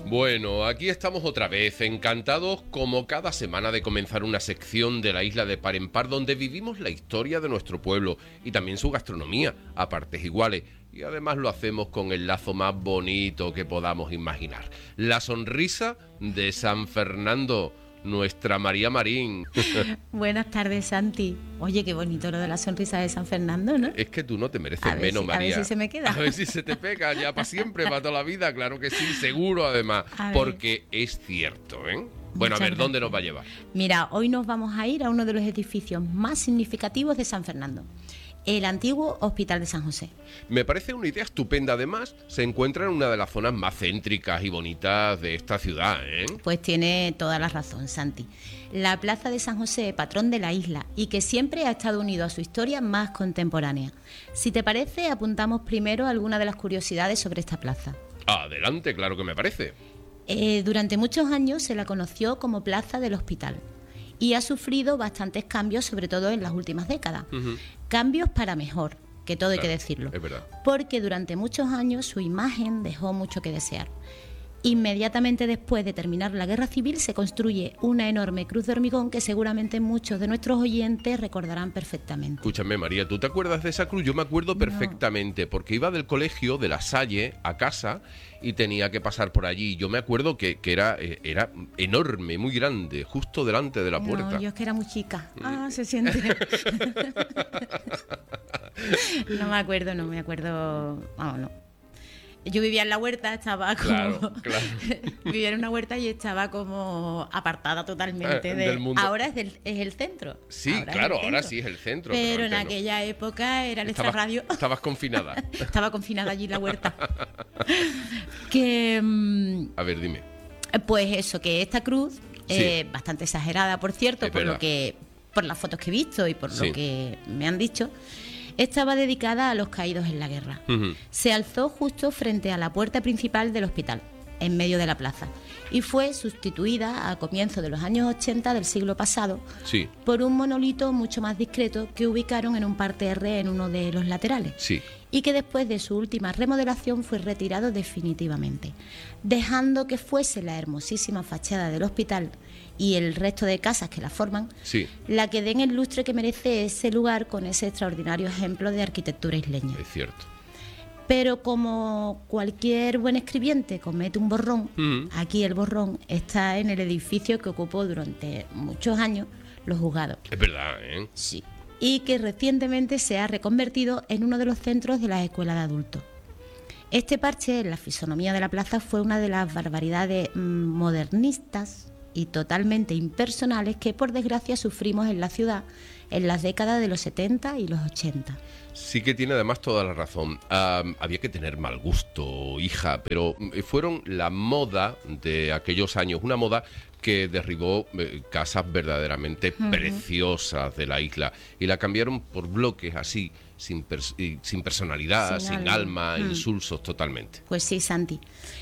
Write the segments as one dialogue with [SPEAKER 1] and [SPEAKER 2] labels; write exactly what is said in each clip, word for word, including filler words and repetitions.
[SPEAKER 1] Bueno, aquí estamos otra vez, encantados como cada semana de comenzar una sección de la isla de Par en Par donde vivimos la historia de nuestro pueblo y también su gastronomía a partes iguales. Y además lo hacemos con el lazo más bonito que podamos imaginar. La sonrisa de San Fernando, nuestra María Marín.
[SPEAKER 2] Buenas tardes, Santi. Oye, qué bonito lo de la sonrisa de San Fernando, ¿no?
[SPEAKER 1] Es que tú no te mereces
[SPEAKER 2] a
[SPEAKER 1] menos,
[SPEAKER 2] si,
[SPEAKER 1] María.
[SPEAKER 2] A ver si se me queda.
[SPEAKER 1] A ver si se te pega ya para siempre, para toda la vida. Claro que sí, seguro además. Porque es cierto, ¿eh? Bueno,
[SPEAKER 2] Muchas
[SPEAKER 1] a ver, ¿dónde
[SPEAKER 2] gracias.
[SPEAKER 1] nos va a llevar?
[SPEAKER 2] Mira, hoy nos vamos a ir a uno de los edificios más significativos de San Fernando. El antiguo Hospital de San José.
[SPEAKER 1] Me parece una idea estupenda. Además, se encuentra en una de las zonas más céntricas y bonitas de esta ciudad, ¿eh?
[SPEAKER 2] Pues tiene toda la razón, Santi. La Plaza de San José, patrón de la isla, y que siempre ha estado unido a su historia más contemporánea. Si te parece, apuntamos primero algunas de las curiosidades sobre esta plaza.
[SPEAKER 1] Adelante, claro que me parece.
[SPEAKER 2] Eh, durante muchos años se la conoció como Plaza del Hospital y ha sufrido bastantes cambios, sobre todo en las últimas décadas.
[SPEAKER 1] Uh-huh.
[SPEAKER 2] Cambios para mejor, que todo
[SPEAKER 1] Claro,
[SPEAKER 2] hay que decirlo.
[SPEAKER 1] es verdad.
[SPEAKER 2] Porque durante muchos años su imagen dejó mucho que desear. Inmediatamente después de terminar la Guerra Civil se construye una enorme cruz de hormigón que seguramente muchos de nuestros oyentes recordarán perfectamente.
[SPEAKER 1] Escúchame, María, ¿tú te acuerdas de esa cruz? Yo me acuerdo perfectamente, porque iba del colegio de La Salle a casa y tenía que pasar por allí. Yo me acuerdo que, que era, eh, era enorme, muy grande, justo delante de la puerta.
[SPEAKER 2] No, yo es que era muy chica. Ah, se siente. No me acuerdo, no me acuerdo. Vamos, no. Yo vivía en la huerta, estaba como...
[SPEAKER 1] Claro, claro.
[SPEAKER 2] Vivía en una huerta y estaba como apartada totalmente
[SPEAKER 1] Eh,
[SPEAKER 2] de...
[SPEAKER 1] del mundo.
[SPEAKER 2] Ahora es, del, es el centro.
[SPEAKER 1] Sí,
[SPEAKER 2] ahora
[SPEAKER 1] claro,
[SPEAKER 2] es el
[SPEAKER 1] ahora
[SPEAKER 2] centro.
[SPEAKER 1] sí es el centro.
[SPEAKER 2] Pero en
[SPEAKER 1] antes no.
[SPEAKER 2] aquella época era el
[SPEAKER 1] Estabas-
[SPEAKER 2] extrarradio.
[SPEAKER 1] Estabas confinada.
[SPEAKER 2] Estaba confinada allí en la huerta. Que... mm,
[SPEAKER 1] A ver, dime.
[SPEAKER 2] Pues eso, que esta cruz,
[SPEAKER 1] Sí.
[SPEAKER 2] eh, bastante exagerada, por cierto,
[SPEAKER 1] Es
[SPEAKER 2] por
[SPEAKER 1] verdad.
[SPEAKER 2] lo que, por las fotos que he visto y por
[SPEAKER 1] Sí.
[SPEAKER 2] lo que me han dicho, estaba dedicada a los caídos en la guerra.
[SPEAKER 1] Ujú.
[SPEAKER 2] Se alzó justo frente a la puerta principal del hospital, en medio de la plaza, y fue sustituida a comienzos de los años ochenta del siglo pasado
[SPEAKER 1] Sí,
[SPEAKER 2] por un monolito mucho más discreto que ubicaron en un parterre en uno de los laterales
[SPEAKER 1] sí.
[SPEAKER 2] y que después de su última remodelación fue retirado definitivamente, dejando que fuese la hermosísima fachada del hospital y el resto de casas que la forman
[SPEAKER 1] Sí,
[SPEAKER 2] la que den el lustre que merece ese lugar con ese extraordinario ejemplo de arquitectura isleña.
[SPEAKER 1] es cierto.
[SPEAKER 2] Pero como cualquier buen escribiente comete un borrón,
[SPEAKER 1] Ujú.
[SPEAKER 2] aquí el borrón está en el edificio que ocupó durante muchos años los juzgados.
[SPEAKER 1] Es verdad, ¿eh?
[SPEAKER 2] Sí. Y que recientemente se ha reconvertido en uno de los centros de la escuela de adultos. Este parche en la fisonomía de la plaza fue una de las barbaridades mm, modernistas y totalmente impersonales que por desgracia sufrimos en la ciudad en las décadas de los setenta y los ochenta.
[SPEAKER 1] Sí que tiene además toda la razón. Ah, había que tener mal gusto, hija, pero eh, fueron la moda de aquellos años, una moda que derribó eh, casas verdaderamente
[SPEAKER 2] Ujú.
[SPEAKER 1] preciosas de la isla y la cambiaron por bloques así, sin, pers- y sin personalidad,
[SPEAKER 2] Sin
[SPEAKER 1] sin,
[SPEAKER 2] alma.
[SPEAKER 1] alma,
[SPEAKER 2] Mm.
[SPEAKER 1] insulsos totalmente.
[SPEAKER 2] Pues sí, Santi.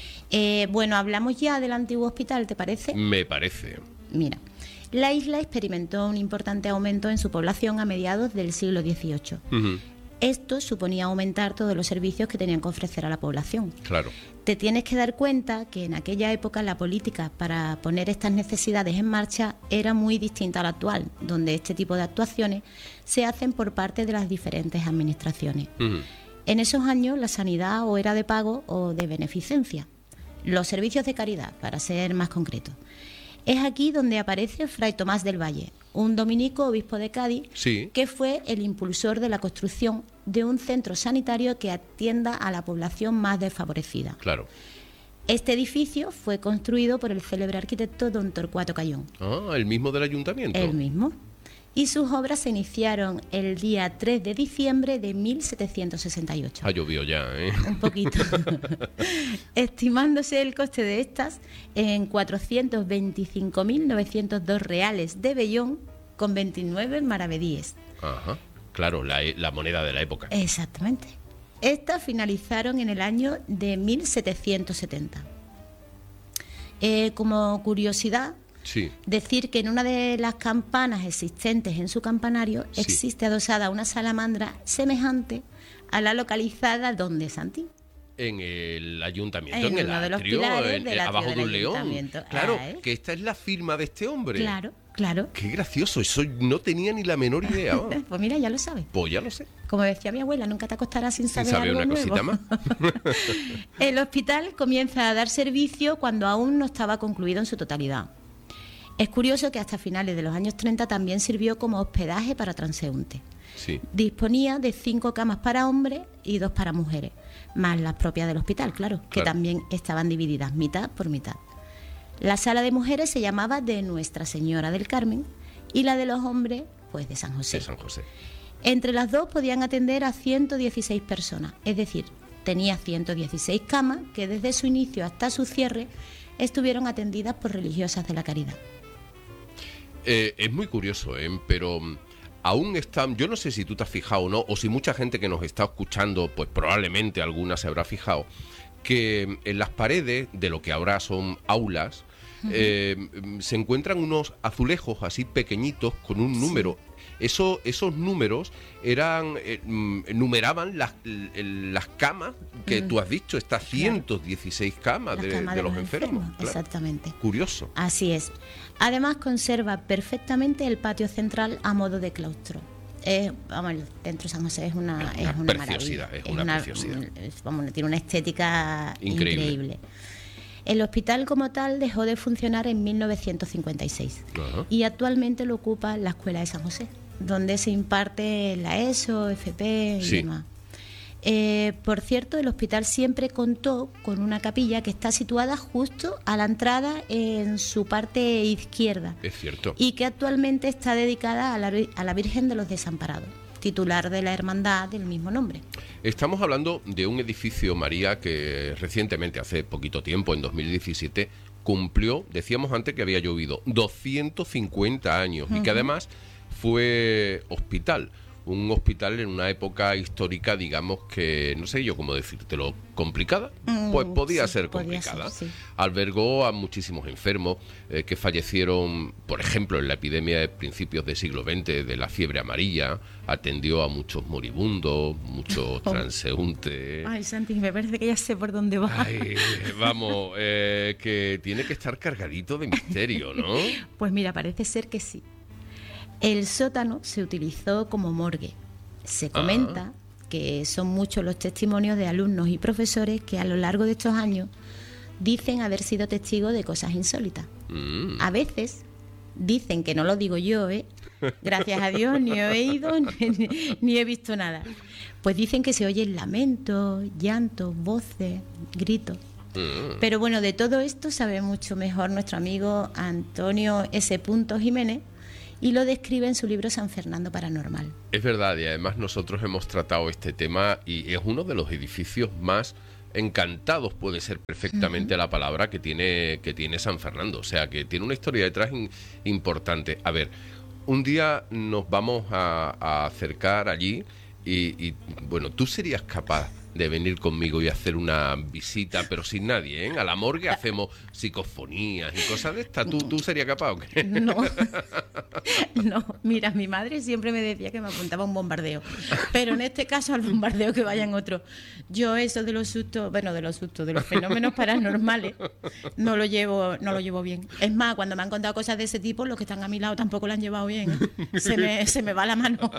[SPEAKER 2] Eh, bueno, hablamos ya del antiguo hospital, ¿te parece?
[SPEAKER 1] Me parece.
[SPEAKER 2] Mira, la isla experimentó un importante aumento en su población a mediados del siglo dieciocho.
[SPEAKER 1] Ujú,
[SPEAKER 2] Esto suponía aumentar todos los servicios que tenían que ofrecer a la población.
[SPEAKER 1] claro.
[SPEAKER 2] Te tienes que dar cuenta que en aquella época la política para poner estas necesidades en marcha era muy distinta a la actual, donde este tipo de actuaciones se hacen por parte de las diferentes administraciones.
[SPEAKER 1] Ujú.
[SPEAKER 2] En esos años la sanidad o era de pago o de beneficencia. Los servicios de caridad, para ser más concreto. Es aquí donde aparece Fray Tomás del Valle, un dominico obispo de Cádiz,
[SPEAKER 1] Sí.
[SPEAKER 2] que fue el impulsor de la construcción de un centro sanitario que atienda a la población más desfavorecida.
[SPEAKER 1] Claro.
[SPEAKER 2] Este edificio fue construido por el célebre arquitecto don Torcuato Cayón,
[SPEAKER 1] Ah, el mismo del ayuntamiento.
[SPEAKER 2] él mismo, y sus obras se iniciaron el día tres de diciembre de mil setecientos sesenta y ocho.
[SPEAKER 1] Ha llovido ya, ¿eh?
[SPEAKER 2] Un poquito. Estimándose el coste de estas en cuatrocientos veinticinco mil novecientos dos reales de vellón con veintinueve maravedíes.
[SPEAKER 1] Ajá. Claro, la, la moneda de la época.
[SPEAKER 2] Exactamente. Estas finalizaron en el año de mil setecientos setenta. Eh, como curiosidad,
[SPEAKER 1] Sí.
[SPEAKER 2] decir que en una de las campanas existentes en su campanario
[SPEAKER 1] Sí.
[SPEAKER 2] existe adosada una salamandra semejante a la localizada donde Santi.
[SPEAKER 1] En el ayuntamiento,
[SPEAKER 2] En
[SPEAKER 1] en, el
[SPEAKER 2] uno de los
[SPEAKER 1] atrio,
[SPEAKER 2] pilares
[SPEAKER 1] en-
[SPEAKER 2] del atrio
[SPEAKER 1] abajo
[SPEAKER 2] del
[SPEAKER 1] de un león.
[SPEAKER 2] ayuntamiento.
[SPEAKER 1] Claro,
[SPEAKER 2] Ah, ¿eh?
[SPEAKER 1] que esta es la firma de este hombre.
[SPEAKER 2] Claro, claro.
[SPEAKER 1] Qué gracioso, eso no tenía ni la menor idea. vamos.
[SPEAKER 2] Pues mira, ya lo sabes.
[SPEAKER 1] Pues ya lo sé.
[SPEAKER 2] Como decía mi abuela, nunca te acostarás sin
[SPEAKER 1] Sin
[SPEAKER 2] saber,
[SPEAKER 1] saber
[SPEAKER 2] algo
[SPEAKER 1] una
[SPEAKER 2] nuevo.
[SPEAKER 1] cosita más.
[SPEAKER 2] El hospital comienza a dar servicio cuando aún no estaba concluido en su totalidad. Es curioso que hasta finales de los años treinta también sirvió como hospedaje para transeúntes.
[SPEAKER 1] Sí.
[SPEAKER 2] Disponía de cinco camas para hombres y dos para mujeres, más las propias del hospital, claro, que
[SPEAKER 1] Claro.
[SPEAKER 2] también estaban divididas mitad por mitad. La sala de mujeres se llamaba de Nuestra Señora del Carmen y la de los hombres, pues de San José.
[SPEAKER 1] De San José.
[SPEAKER 2] Entre las dos podían atender a ciento dieciséis personas, es decir, tenía ciento dieciséis camas que desde su inicio hasta su cierre estuvieron atendidas por religiosas de la caridad.
[SPEAKER 1] Eh, es muy curioso, ¿eh? Pero mm, aún están, yo no sé si tú te has fijado o no, o si mucha gente que nos está escuchando, pues probablemente alguna se habrá fijado, que en las paredes de lo que ahora son aulas, eh, se encuentran unos azulejos así pequeñitos con un número. Eso, esos números eran eh, mm, numeraban las, l- las camas que
[SPEAKER 2] Mm.
[SPEAKER 1] tú has dicho, estas ciento dieciséis camas,
[SPEAKER 2] Las
[SPEAKER 1] de,
[SPEAKER 2] camas
[SPEAKER 1] de los enfermos. claro.
[SPEAKER 2] Exactamente.
[SPEAKER 1] Curioso.
[SPEAKER 2] Así es. Además conserva perfectamente el patio central a modo de claustro. Es, vamos, el centro de San José es una,
[SPEAKER 1] Es una
[SPEAKER 2] es una
[SPEAKER 1] preciosidad,
[SPEAKER 2] maravilla.
[SPEAKER 1] es una preciosidad.
[SPEAKER 2] es- vamos, tiene una estética
[SPEAKER 1] Increíble.
[SPEAKER 2] increíble. El hospital como tal dejó de funcionar en mil novecientos cincuenta y seis
[SPEAKER 1] Ajá.
[SPEAKER 2] y actualmente lo ocupa la Escuela de San José, donde se imparte la ESO, F P y
[SPEAKER 1] Sí.
[SPEAKER 2] demás. Eh, por cierto, el hospital siempre contó con una capilla que está situada justo a la entrada en su parte izquierda
[SPEAKER 1] Es cierto.
[SPEAKER 2] y que actualmente está dedicada a la, Vir- a la Virgen de los Desamparados, titular de la hermandad del mismo nombre.
[SPEAKER 1] Estamos hablando de un edificio, María, que recientemente, hace poquito tiempo, en dos mil diecisiete, cumplió, decíamos antes que había llovido, doscientos cincuenta años y que además fue hospital. Un hospital en una época histórica, digamos que, no sé yo cómo decírtelo, complicada.
[SPEAKER 2] Mm,
[SPEAKER 1] Pues podía
[SPEAKER 2] sí,
[SPEAKER 1] ser
[SPEAKER 2] podía
[SPEAKER 1] complicada.
[SPEAKER 2] ser, sí.
[SPEAKER 1] Albergó a muchísimos enfermos eh, que fallecieron, por ejemplo, en la epidemia de principios del siglo veinte de la fiebre amarilla. Atendió a muchos moribundos, muchos transeúntes.
[SPEAKER 2] Ay, Santi, me parece que ya sé por dónde va.
[SPEAKER 1] Ay, vamos, eh, que tiene que estar cargadito de misterio, ¿no?
[SPEAKER 2] Pues mira, parece ser que sí. El sótano se utilizó como morgue. Se comenta que son muchos los testimonios de alumnos y profesores que a lo largo de estos años dicen haber sido testigos de cosas insólitas.
[SPEAKER 1] Mm.
[SPEAKER 2] A veces dicen, que no lo digo yo, ¿eh? Gracias a Dios ni he oído ni, ni he visto nada. Pues dicen que se oyen lamentos, llantos, voces, gritos.
[SPEAKER 1] Mm.
[SPEAKER 2] Pero bueno, de todo esto sabe mucho mejor nuestro amigo Antonio S. Jiménez y lo describe en su libro San Fernando Paranormal.
[SPEAKER 1] Es verdad, y además nosotros hemos tratado este tema y es uno de los edificios más encantados, puede ser perfectamente la palabra, que tiene, que tiene San Fernando. O sea, que tiene una historia detrás in- importante. A ver, un día nos vamos a, a acercar allí y, y, bueno, tú serías capaz de venir conmigo y hacer una visita, pero sin nadie, ¿eh? A la morgue hacemos psicofonías y cosas de estas. ¿Tú, tú serías capaz o qué?
[SPEAKER 2] No, no, mira, mi madre siempre me decía que me apuntaba a un bombardeo, pero en este caso al bombardeo que vayan otros. Yo eso de los sustos, bueno, de los sustos, de los fenómenos paranormales, no lo llevo, no lo llevo bien. Es más, cuando me han contado cosas de ese tipo, los que están a mi lado tampoco lo han llevado bien. ¿eh? Se me, se me va la mano.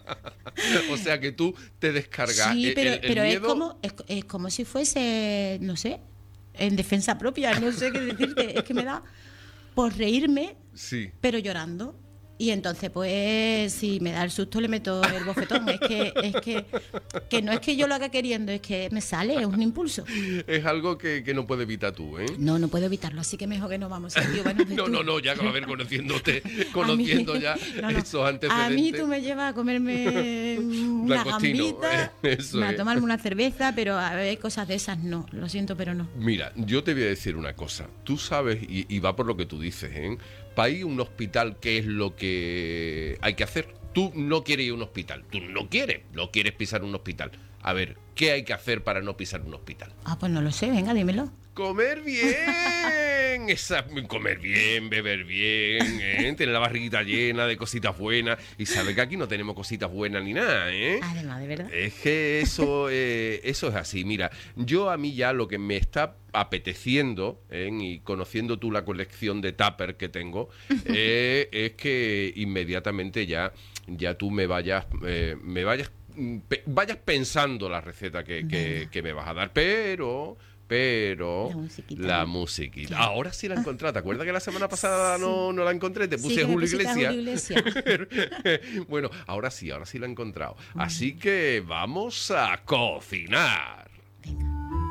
[SPEAKER 1] O sea que tú te descargas
[SPEAKER 2] Sí,
[SPEAKER 1] el-
[SPEAKER 2] pero,
[SPEAKER 1] el, el
[SPEAKER 2] pero es
[SPEAKER 1] miedo.
[SPEAKER 2] como, es, es como si fuese, no sé, en defensa propia, no sé qué decirte, es que me da por reírme,
[SPEAKER 1] Sí.
[SPEAKER 2] pero llorando. Y entonces, pues, si me da el susto, le meto el bofetón. Es que, es que, que no es que yo lo haga queriendo, es que me sale, es un impulso.
[SPEAKER 1] Es algo que, que no puedes evitar tú, ¿eh?
[SPEAKER 2] No, no puedo evitarlo, así que mejor que no vamos. Tío, bueno,
[SPEAKER 1] No,
[SPEAKER 2] tú-
[SPEAKER 1] no, no, ya a ver, conociéndote,
[SPEAKER 2] a mí-
[SPEAKER 1] conociendo ya
[SPEAKER 2] no, no.
[SPEAKER 1] esos antecedentes.
[SPEAKER 2] A mí tú me llevas a comerme una
[SPEAKER 1] Langostino,
[SPEAKER 2] gambita,
[SPEAKER 1] eh, eso
[SPEAKER 2] a
[SPEAKER 1] es.
[SPEAKER 2] tomarme una cerveza, pero a ver, cosas de esas no. Lo siento, pero no.
[SPEAKER 1] Mira, yo te voy a decir una cosa. Tú sabes, y, y va por lo que tú dices, ¿eh? Para ir a un hospital, ¿qué es lo que hay que hacer? Tú no quieres ir a un hospital, tú no quieres, no quieres pisar un hospital. A ver, ¿qué hay que hacer para no pisar un hospital?
[SPEAKER 2] Ah, pues no lo sé, venga, dímelo.
[SPEAKER 1] Comer bien, esa, comer bien, beber bien, ¿eh? Tener la barriguita llena de cositas buenas. Y sabe que aquí no tenemos cositas buenas ni nada, ¿eh?
[SPEAKER 2] Además, de verdad.
[SPEAKER 1] Es que eso, eh, eso es así. Mira, yo a mí ya lo que me está apeteciendo, ¿eh? Y conociendo tú la colección de tupper que tengo, eh, es que inmediatamente ya, ya tú me vayas, eh, me vayas, pe- vayas pensando la receta que, que, que me vas a dar, pero... Pero
[SPEAKER 2] La musiquita.
[SPEAKER 1] la musiquita.
[SPEAKER 2] Claro.
[SPEAKER 1] Ahora sí la encontré. ¿Te acuerdas que la semana pasada
[SPEAKER 2] Sí.
[SPEAKER 1] no, no la encontré? Te
[SPEAKER 2] Sí,
[SPEAKER 1] puse
[SPEAKER 2] que me
[SPEAKER 1] Julio
[SPEAKER 2] pusiste a
[SPEAKER 1] Iglesias.
[SPEAKER 2] Julio Iglesias.
[SPEAKER 1] Bueno, ahora sí, ahora sí la he encontrado.
[SPEAKER 2] Muy
[SPEAKER 1] Así que vamos a cocinar.
[SPEAKER 2] Venga.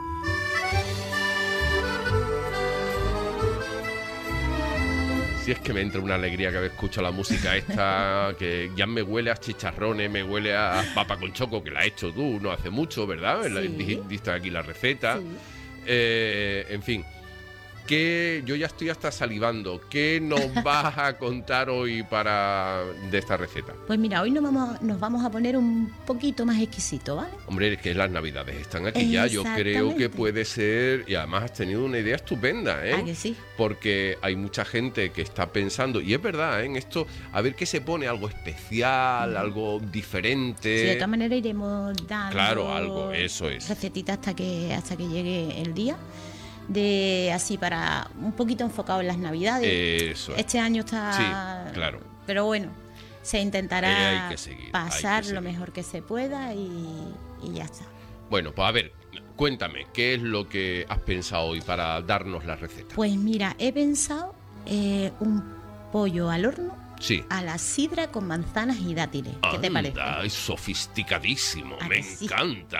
[SPEAKER 1] Si es que me entra una alegría cada vez escucho la música esta, que ya me huele a chicharrones, me huele a papa con choco, que la has hecho tú no hace mucho, ¿verdad?
[SPEAKER 2] Sí.
[SPEAKER 1] La- di- Diste aquí la receta.
[SPEAKER 2] Sí.
[SPEAKER 1] Eh, en fin, que yo ya estoy hasta salivando. ¿Qué nos vas a contar hoy para de esta receta?
[SPEAKER 2] Pues mira, hoy nos vamos, nos vamos a poner un poquito más exquisito, ¿vale?
[SPEAKER 1] Hombre, es que las navidades están aquí ya. Yo creo que
[SPEAKER 2] Exactamente.
[SPEAKER 1] puede ser... Y además has tenido una idea estupenda, ¿eh?
[SPEAKER 2] ¿A que sí?
[SPEAKER 1] Porque hay mucha gente que está pensando, y es verdad, ¿eh? En esto, a ver qué se pone, algo especial, algo diferente.
[SPEAKER 2] Sí, de todas maneras iremos dando
[SPEAKER 1] Claro, algo, eso es.
[SPEAKER 2] recetitas hasta que hasta que llegue el día. De así para un poquito enfocado en las navidades.
[SPEAKER 1] Eso es.
[SPEAKER 2] Este año está.
[SPEAKER 1] Sí, claro.
[SPEAKER 2] Pero bueno, se intentará
[SPEAKER 1] Eh, hay que seguir,
[SPEAKER 2] pasar
[SPEAKER 1] hay que
[SPEAKER 2] lo
[SPEAKER 1] seguir.
[SPEAKER 2] mejor que se pueda y, y ya está.
[SPEAKER 1] Bueno, pues a ver, cuéntame, ¿qué es lo que has pensado hoy para darnos la receta?
[SPEAKER 2] Pues mira, he pensado eh, un pollo al horno
[SPEAKER 1] Sí.
[SPEAKER 2] a la sidra con manzanas y dátiles. ¿Qué te parece?
[SPEAKER 1] Anda, es sofisticadísimo,
[SPEAKER 2] ¿A
[SPEAKER 1] me
[SPEAKER 2] que sí?
[SPEAKER 1] encanta.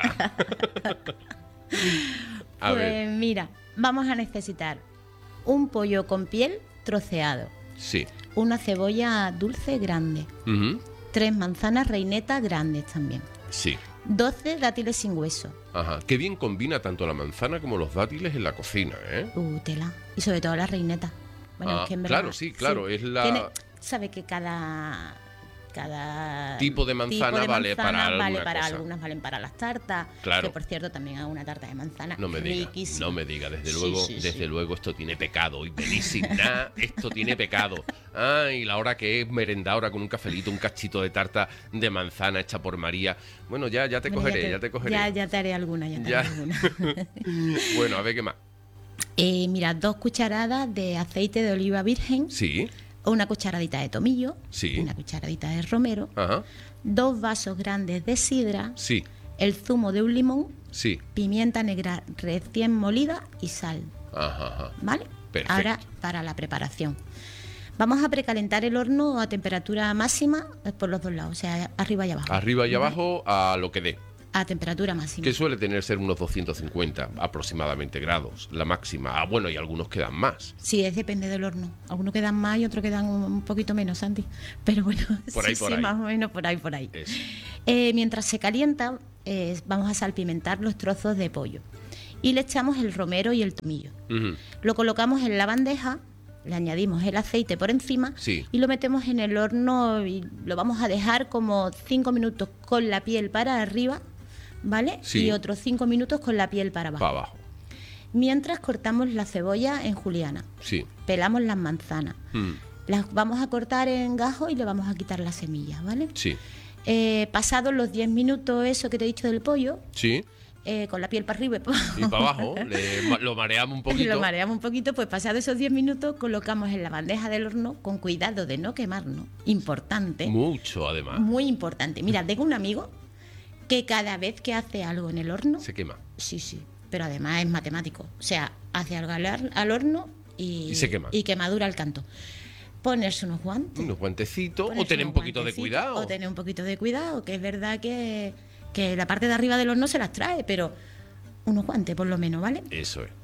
[SPEAKER 1] A
[SPEAKER 2] Pues
[SPEAKER 1] ver,
[SPEAKER 2] mira, vamos a necesitar un pollo con piel troceado,
[SPEAKER 1] sí.
[SPEAKER 2] una cebolla dulce grande,
[SPEAKER 1] Ujú,
[SPEAKER 2] tres manzanas reinetas grandes también,
[SPEAKER 1] sí.
[SPEAKER 2] doce dátiles sin hueso,
[SPEAKER 1] Ajá. Qué bien combina tanto la manzana como los dátiles en la cocina, ¿eh?
[SPEAKER 2] uh, tela, y sobre todo las reinetas. Bueno,
[SPEAKER 1] Ah,
[SPEAKER 2] es que en verdad,
[SPEAKER 1] claro, sí, claro, es la-
[SPEAKER 2] tiene- sabe que cada cada
[SPEAKER 1] Tipo de manzana
[SPEAKER 2] de
[SPEAKER 1] vale para
[SPEAKER 2] manzana vale
[SPEAKER 1] alguna
[SPEAKER 2] para
[SPEAKER 1] cosa.
[SPEAKER 2] algunas valen para las tartas.
[SPEAKER 1] Claro.
[SPEAKER 2] Que por cierto también hago una tarta de manzana
[SPEAKER 1] No me diga,
[SPEAKER 2] riquísima.
[SPEAKER 1] no me diga, desde
[SPEAKER 2] Sí,
[SPEAKER 1] luego,
[SPEAKER 2] sí,
[SPEAKER 1] desde
[SPEAKER 2] sí.
[SPEAKER 1] luego esto tiene pecado y venís sin nada, esto tiene pecado. Ay, la hora que es merendadora con un cafelito, un cachito de tarta de manzana hecha por María. Bueno, ya, ya te
[SPEAKER 2] Bueno,
[SPEAKER 1] cogeré, ya te, cogeré.
[SPEAKER 2] Ya, ya te haré alguna, ya te
[SPEAKER 1] Ya.
[SPEAKER 2] haré alguna.
[SPEAKER 1] Bueno, a ver qué más.
[SPEAKER 2] Eh, mira, dos cucharadas de aceite de oliva virgen,
[SPEAKER 1] Sí,
[SPEAKER 2] una cucharadita de tomillo,
[SPEAKER 1] Sí.
[SPEAKER 2] una cucharadita de romero,
[SPEAKER 1] ajá,
[SPEAKER 2] dos vasos grandes de sidra,
[SPEAKER 1] sí,
[SPEAKER 2] el zumo de un limón,
[SPEAKER 1] sí,
[SPEAKER 2] pimienta negra recién molida y sal,
[SPEAKER 1] ajá, ajá.
[SPEAKER 2] ¿vale?
[SPEAKER 1] Perfecto.
[SPEAKER 2] Ahora para la preparación. Vamos a precalentar el horno a temperatura máxima eh, por los dos lados, o sea, arriba y abajo.
[SPEAKER 1] Arriba y abajo a lo que dé.
[SPEAKER 2] A temperatura máxima.
[SPEAKER 1] Que suele tener ser unos doscientos cincuenta aproximadamente grados, la máxima. Ah, bueno, y algunos quedan más.
[SPEAKER 2] Sí, es depende del horno. Algunos quedan más y otros quedan un, un poquito menos, Santi. Pero bueno,
[SPEAKER 1] Por
[SPEAKER 2] sí,
[SPEAKER 1] ahí, por
[SPEAKER 2] sí,
[SPEAKER 1] ahí.
[SPEAKER 2] más o menos por ahí, por ahí.
[SPEAKER 1] Eso.
[SPEAKER 2] Eh, mientras se calienta, eh, vamos a salpimentar los trozos de pollo. Y le echamos el romero y el tomillo.
[SPEAKER 1] Ujú.
[SPEAKER 2] Lo colocamos en la bandeja, le añadimos el aceite por encima
[SPEAKER 1] Sí.
[SPEAKER 2] y lo metemos en el horno y lo vamos a dejar como cinco minutos con la piel para arriba, ¿vale?
[SPEAKER 1] Sí.
[SPEAKER 2] Y otros cinco minutos con la piel para abajo.
[SPEAKER 1] Para abajo.
[SPEAKER 2] Mientras cortamos la cebolla en juliana,
[SPEAKER 1] Sí.
[SPEAKER 2] pelamos las manzanas,
[SPEAKER 1] Mm,
[SPEAKER 2] las vamos a cortar en gajos y le vamos a quitar las semillas, ¿vale?
[SPEAKER 1] sí.
[SPEAKER 2] Eh, pasados los diez minutos, eso que te he dicho del pollo,
[SPEAKER 1] Sí.
[SPEAKER 2] eh, con la piel para arriba y para abajo,
[SPEAKER 1] Y para abajo, le ma- lo mareamos un poquito.
[SPEAKER 2] lo mareamos un poquito, pues pasados esos diez minutos colocamos en la bandeja del horno con cuidado de no quemarnos. Importante,
[SPEAKER 1] Mucho, además.
[SPEAKER 2] muy importante. Mira, tengo un amigo que cada vez que hace algo en el horno,
[SPEAKER 1] Se quema.
[SPEAKER 2] sí, sí, pero además es matemático. O sea, hace algo al, ar- al horno y,
[SPEAKER 1] Y se quema.
[SPEAKER 2] y quemadura al canto. Ponerse unos guantes.
[SPEAKER 1] Unos guantecitos o
[SPEAKER 2] ponerse
[SPEAKER 1] tener un
[SPEAKER 2] unos
[SPEAKER 1] poquito de
[SPEAKER 2] guantecitos,
[SPEAKER 1] cuidado.
[SPEAKER 2] O tener un poquito de cuidado, que es verdad que, que la parte de arriba del horno se las trae, pero unos guantes por lo menos, ¿vale?
[SPEAKER 1] Eso es.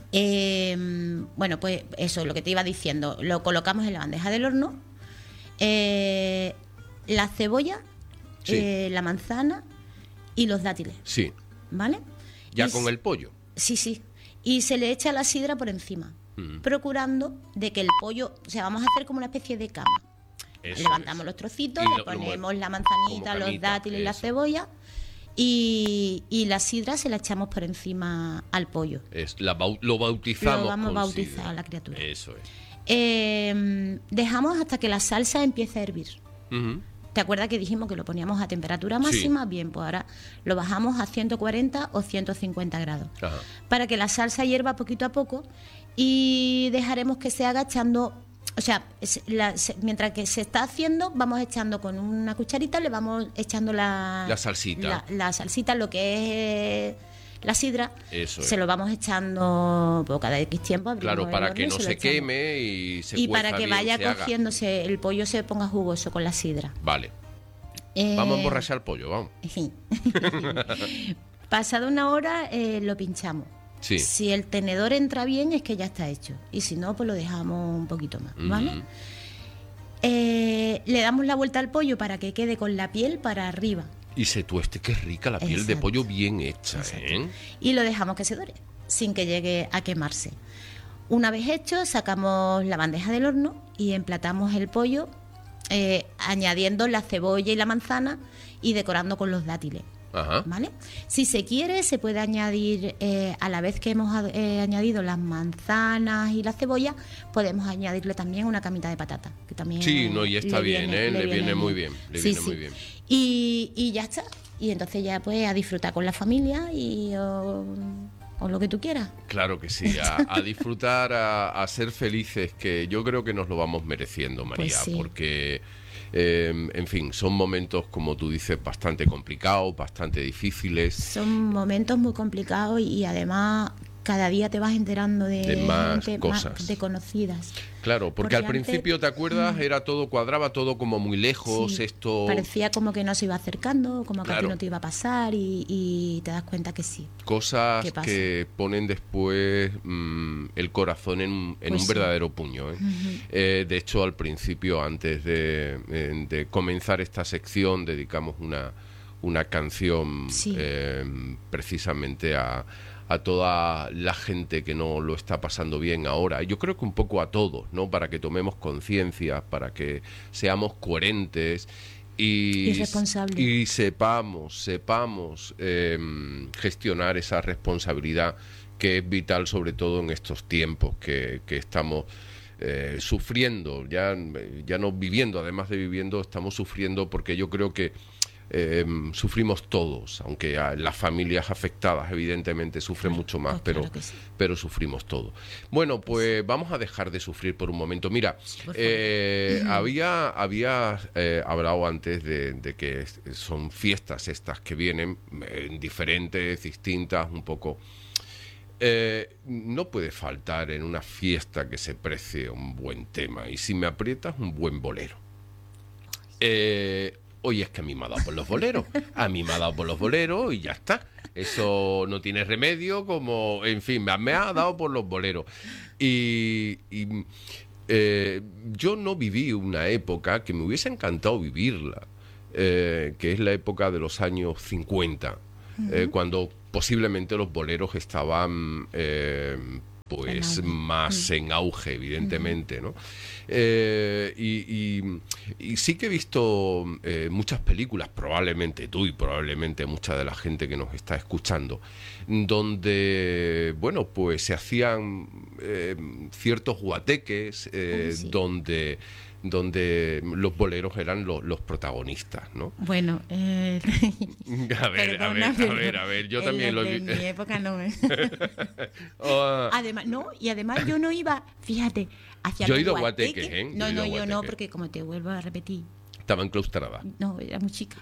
[SPEAKER 2] Eh, bueno, pues eso es lo que te iba diciendo. Lo colocamos en la bandeja del horno. Eh, la cebolla,
[SPEAKER 1] Sí.
[SPEAKER 2] eh, la manzana y los dátiles,
[SPEAKER 1] Sí.
[SPEAKER 2] ¿vale?
[SPEAKER 1] Ya
[SPEAKER 2] Y
[SPEAKER 1] con
[SPEAKER 2] s-
[SPEAKER 1] el pollo.
[SPEAKER 2] Sí, sí. Y se le echa la sidra por encima,
[SPEAKER 1] Mm.
[SPEAKER 2] procurando de que el pollo, o sea, vamos a hacer como una especie de cama.
[SPEAKER 1] Eso
[SPEAKER 2] Levantamos
[SPEAKER 1] es.
[SPEAKER 2] los trocitos,
[SPEAKER 1] Y lo-
[SPEAKER 2] le
[SPEAKER 1] lo
[SPEAKER 2] ponemos
[SPEAKER 1] mueve.
[SPEAKER 2] la manzanita,
[SPEAKER 1] Como
[SPEAKER 2] los
[SPEAKER 1] camita,
[SPEAKER 2] dátiles y la
[SPEAKER 1] eso.
[SPEAKER 2] cebolla Y, y la sidra se la echamos por encima al pollo.
[SPEAKER 1] Es, la bau- lo bautizamos.
[SPEAKER 2] Lo vamos a
[SPEAKER 1] con
[SPEAKER 2] bautizar
[SPEAKER 1] sidra.
[SPEAKER 2] a la criatura.
[SPEAKER 1] Eso es.
[SPEAKER 2] Eh, dejamos hasta que la salsa empiece a hervir.
[SPEAKER 1] Ujú.
[SPEAKER 2] ¿Te acuerdas que dijimos que lo poníamos a temperatura máxima? Sí. Bien, pues ahora lo bajamos a ciento cuarenta o ciento cincuenta grados.
[SPEAKER 1] Ajá.
[SPEAKER 2] Para que la salsa hierva poquito a poco y dejaremos que se haga echando, o sea, es, la, se, mientras que se está haciendo, vamos echando con una cucharita, le vamos echando la,
[SPEAKER 1] la salsita.
[SPEAKER 2] La, la salsita, lo que es la sidra,
[SPEAKER 1] Eso es.
[SPEAKER 2] se lo vamos echando pues, cada X tiempo.
[SPEAKER 1] Claro, para
[SPEAKER 2] horno,
[SPEAKER 1] que no
[SPEAKER 2] se,
[SPEAKER 1] se queme y se
[SPEAKER 2] Y
[SPEAKER 1] cueza
[SPEAKER 2] para que
[SPEAKER 1] bien,
[SPEAKER 2] vaya
[SPEAKER 1] se haga.
[SPEAKER 2] cogiéndose, el pollo se ponga jugoso con la sidra.
[SPEAKER 1] Vale.
[SPEAKER 2] Eh,
[SPEAKER 1] Vamos a emborrachar el pollo, vamos.
[SPEAKER 2] Pasada una hora eh, lo pinchamos.
[SPEAKER 1] Sí.
[SPEAKER 2] Si el tenedor entra bien es que ya está hecho. Y si no, pues lo dejamos un poquito más, ¿vale?
[SPEAKER 1] Mm.
[SPEAKER 2] Eh, le damos la vuelta al pollo para que quede con la piel para arriba.
[SPEAKER 1] Y se tueste, qué rica la piel. Exacto. De pollo bien hecha,
[SPEAKER 2] Exacto.
[SPEAKER 1] ¿eh?
[SPEAKER 2] Y lo dejamos que se dore, sin que llegue a quemarse. Una vez hecho, sacamos la bandeja del horno y emplatamos el pollo, eh, añadiendo la cebolla y la manzana y decorando con los dátiles.
[SPEAKER 1] Ajá.
[SPEAKER 2] ¿Vale? Si se quiere, se puede añadir, eh, a la vez que hemos eh, añadido las manzanas y la cebolla, podemos añadirle también una camita de patata. Que también
[SPEAKER 1] sí, no, y está bien,
[SPEAKER 2] viene,
[SPEAKER 1] ¿eh? Le, le viene, viene muy bien. Le
[SPEAKER 2] sí,
[SPEAKER 1] viene
[SPEAKER 2] sí.
[SPEAKER 1] muy bien.
[SPEAKER 2] Y, y ya está. Y entonces ya pues a disfrutar con la familia y o, o lo que tú quieras.
[SPEAKER 1] Claro que sí, a, a disfrutar, a, a ser felices, que yo creo que nos lo vamos mereciendo, María,
[SPEAKER 2] pues sí.
[SPEAKER 1] porque... Eh, en fin, son momentos, como tú dices, bastante complicados, bastante difíciles.
[SPEAKER 2] Son momentos muy complicados y, y además cada día te vas enterando de,
[SPEAKER 1] de más
[SPEAKER 2] gente
[SPEAKER 1] cosas.
[SPEAKER 2] Más de conocidas.
[SPEAKER 1] Claro, porque, porque al antes, principio, ¿te acuerdas? Era todo, cuadraba todo como muy lejos,
[SPEAKER 2] sí,
[SPEAKER 1] esto...
[SPEAKER 2] parecía como que no se iba acercando, como que
[SPEAKER 1] claro.
[SPEAKER 2] a ti no te iba a pasar y, y te das cuenta que sí.
[SPEAKER 1] Cosas que ponen después mmm, el corazón en, en
[SPEAKER 2] pues
[SPEAKER 1] un
[SPEAKER 2] sí.
[SPEAKER 1] verdadero puño. ¿eh? Uh-huh. Eh, de hecho, al principio, antes de, de comenzar esta sección, dedicamos una, una canción
[SPEAKER 2] sí.
[SPEAKER 1] eh, precisamente a... a toda la gente que no lo está pasando bien ahora. Yo creo que un poco a todos, ¿no? Para que tomemos conciencia, para que seamos coherentes y,
[SPEAKER 2] y responsables.
[SPEAKER 1] Y sepamos, sepamos eh, gestionar esa responsabilidad que es vital, sobre todo en estos tiempos que, que estamos eh, sufriendo, ya, ya no viviendo, además de viviendo, estamos sufriendo porque yo creo que Eh, sufrimos todos, aunque a las familias afectadas evidentemente sufren claro, mucho más,
[SPEAKER 2] pues claro
[SPEAKER 1] pero,
[SPEAKER 2] sí.
[SPEAKER 1] pero sufrimos todos. Bueno, pues sí. Vamos a dejar de sufrir por un momento. Mira, sí, eh, había, había eh, hablado antes de, de que son fiestas estas que vienen, eh, diferentes, distintas, un poco... Eh, no puede faltar en una fiesta que se precie un buen tema, y si me aprietas, un buen bolero. Eh... Oye, es que a mí me ha dado por los boleros, a mí me ha dado por los boleros y ya está. Eso no tiene remedio, como, en fin, me ha dado por los boleros. Y, y eh, yo no viví una época que me hubiese encantado vivirla, eh, que es la época de los años cincuenta, uh-huh. eh, cuando posiblemente los boleros estaban... Eh, pues en más mm. en auge, evidentemente, ¿no? Eh, y, y, y sí que he visto eh, muchas películas, probablemente tú y probablemente mucha de la gente que nos está escuchando, donde, bueno, pues se hacían eh, ciertos guateques, eh, oh, sí. donde... donde los boleros eran lo, los protagonistas, ¿no?
[SPEAKER 2] Bueno, eh...
[SPEAKER 1] a ver, Perdona, a ver, a ver, a ver, yo también lo vi.
[SPEAKER 2] En mi época no. ¿eh? oh. Además, no, y además yo no iba, fíjate, hacia
[SPEAKER 1] yo
[SPEAKER 2] los
[SPEAKER 1] he ido
[SPEAKER 2] guateques.
[SPEAKER 1] guateques, ¿eh?
[SPEAKER 2] No,
[SPEAKER 1] yo
[SPEAKER 2] no, yo
[SPEAKER 1] guateques.
[SPEAKER 2] no, porque como te vuelvo a repetir.
[SPEAKER 1] Estaba enclaustrada.
[SPEAKER 2] No, era muy chica.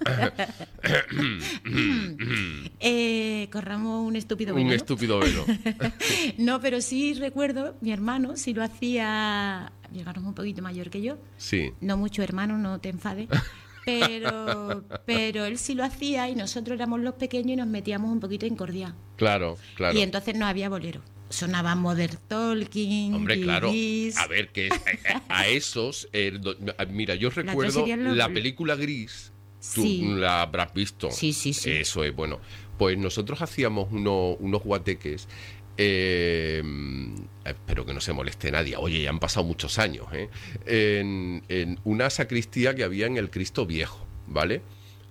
[SPEAKER 2] eh, corramos un estúpido velo.
[SPEAKER 1] Un
[SPEAKER 2] ¿no?
[SPEAKER 1] estúpido velo.
[SPEAKER 2] No, pero sí recuerdo, mi hermano sí lo hacía, mi hermano es un poquito mayor que yo.
[SPEAKER 1] Sí.
[SPEAKER 2] No mucho, hermano, no te enfades. Pero, pero él sí lo hacía y nosotros éramos los pequeños y nos metíamos un poquito en cordial.
[SPEAKER 1] Claro, claro.
[SPEAKER 2] Y entonces no había bolero. Sonaba Modern Talking.
[SPEAKER 1] Hombre,
[SPEAKER 2] Gris.
[SPEAKER 1] Claro. A ver, que a, a esos... Eh, do, mira, yo recuerdo la, la película Gris. Tú
[SPEAKER 2] sí.
[SPEAKER 1] la habrás visto.
[SPEAKER 2] Sí, sí, sí.
[SPEAKER 1] Eso es, bueno. Pues nosotros hacíamos uno, unos guateques... Eh, espero que no se moleste nadie. Oye, ya han pasado muchos años, ¿eh? En, en una sacristía que había en el Cristo Viejo, ¿vale?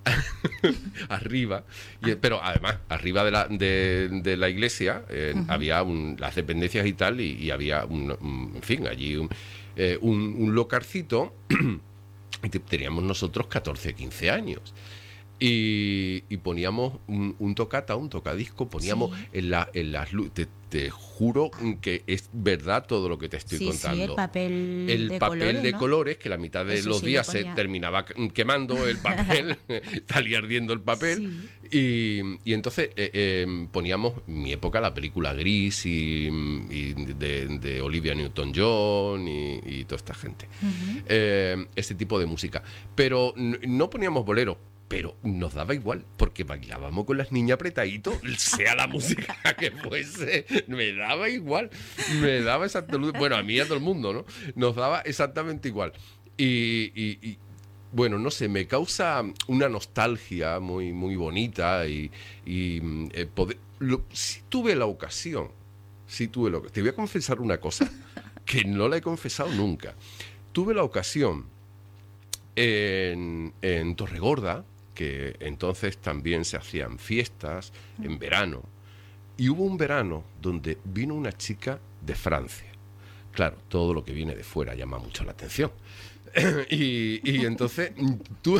[SPEAKER 1] arriba, y, pero además, arriba de la, de, de la iglesia eh, uh-huh. había un, las dependencias y tal, y, y había, un, un, en fin, allí un, eh, un, un locarcito, y teníamos nosotros catorce, quince años. Y, y poníamos un, un tocata, un tocadisco, poníamos sí. en, la, en las luces, te, te juro que es verdad todo lo que te estoy
[SPEAKER 2] sí,
[SPEAKER 1] contando.
[SPEAKER 2] Sí, el papel
[SPEAKER 1] el
[SPEAKER 2] de
[SPEAKER 1] papel
[SPEAKER 2] colores,
[SPEAKER 1] de
[SPEAKER 2] ¿no?
[SPEAKER 1] colores, que la mitad de
[SPEAKER 2] Eso
[SPEAKER 1] los
[SPEAKER 2] sí,
[SPEAKER 1] días
[SPEAKER 2] ponía...
[SPEAKER 1] se terminaba quemando el papel, salía ardiendo el papel, sí. y, y entonces eh, eh, poníamos, en mi época, la película Gris y, y de, de Olivia Newton-John y, y toda esta gente. Uh-huh. Eh, ese tipo de música. Pero n- no poníamos boleros. Pero nos daba igual, porque bailábamos con las niñas apretaditos, sea la música que fuese, me daba igual, me daba exactamente, bueno, a mí y a todo el mundo, ¿no? Nos daba exactamente igual. Y, y, y bueno, no sé, me causa una nostalgia muy, muy bonita y, y eh, poder, lo, si tuve la ocasión, si tuve la ocasión, te voy a confesar una cosa, que no la he confesado nunca. Tuve la ocasión en, en Torregorda, que entonces también se hacían fiestas en verano, y hubo un verano donde vino una chica de Francia. Claro, todo lo que viene de fuera llama mucho la atención. y, y entonces tú...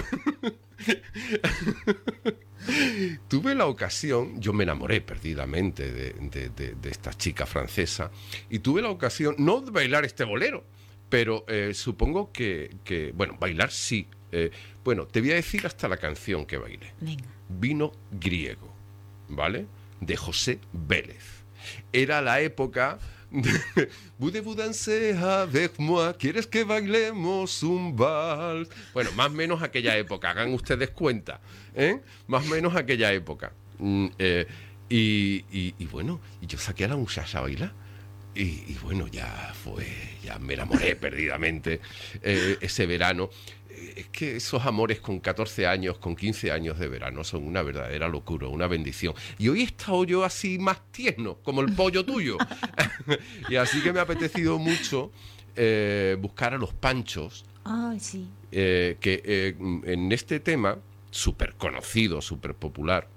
[SPEAKER 1] tuve la ocasión, yo me enamoré perdidamente de, de, de, de esta chica francesa, y tuve la ocasión, no de bailar este bolero, pero eh, supongo que, que, bueno, bailar sí. Eh, bueno, te voy a decir hasta la canción que bailé.
[SPEAKER 2] Venga.
[SPEAKER 1] Vino griego, ¿vale? De José Vélez. Era la época de Voulez-vous danser avec moi? ¿Quieres que bailemos un vals? Bueno, más o menos aquella época, hagan ustedes cuenta, ¿eh? Más o menos aquella época. Mm, eh, y, y, y bueno, y yo saqué a la muchacha a bailar. Y, y bueno, ya fue, ya me enamoré perdidamente eh, ese verano. Es que esos amores con catorce años, con quince años de verano son una verdadera locura, una bendición. Y hoy he estado yo así más tierno, como el pollo tuyo. Y así que me ha apetecido mucho eh, buscar a los Panchos.
[SPEAKER 2] Ay, sí.
[SPEAKER 1] Eh, que eh, en este tema, súper conocido, súper popular,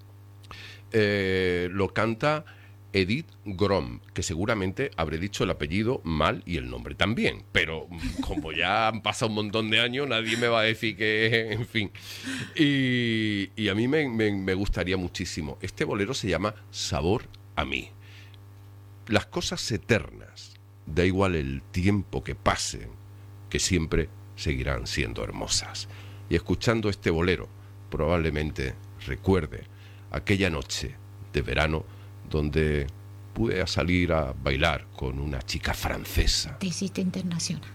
[SPEAKER 1] eh, lo canta Edith Grom, que seguramente habré dicho el apellido mal y el nombre también, pero como ya han pasado un montón de años, nadie me va a decir que, en fin. Y, y a mí me, me, me gustaría muchísimo. Este bolero se llama Sabor a mí. Las cosas eternas, da igual el tiempo que pase, que siempre seguirán siendo hermosas. Y escuchando este bolero, probablemente recuerde aquella noche de verano donde pude salir a bailar con una chica francesa.
[SPEAKER 2] Te hiciste internacional.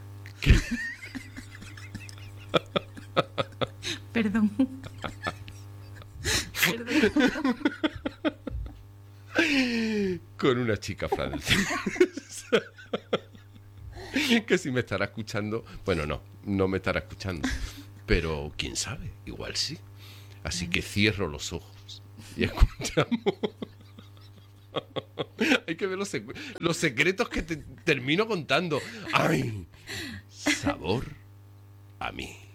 [SPEAKER 2] Perdón. Perdón.
[SPEAKER 1] Con una chica francesa. Que si me estará escuchando, bueno, no, no me estará escuchando, pero quién sabe, igual sí. Así que cierro los ojos y escuchamos. Hay que ver los, sec- los secretos que te termino contando. ¡Ay! Sabor a mí.